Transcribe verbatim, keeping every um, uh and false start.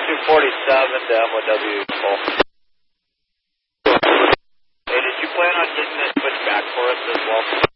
two forty-seven to M O W call. Hey, did you plan on getting that switch back for us as well?